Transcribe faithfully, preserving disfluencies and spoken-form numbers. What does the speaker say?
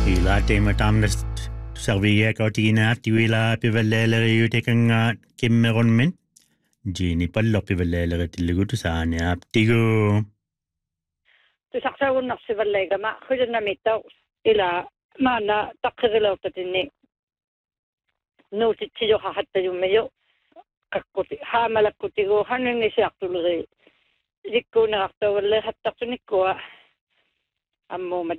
ila tema tamnas servia kautina tiwila pivalleleri utekanga kimmeron men jini pallo pivalleleri tiligutu saani aptigu tusaqsagunnarsivalleigama khujannamittau ila maana taqqirilertatinni nuutitsijoqa hattayummeyo kakkuti haamalakkutigu hanungisiartuleri ikkuunerartavalle hattaqtunikkua ammuumat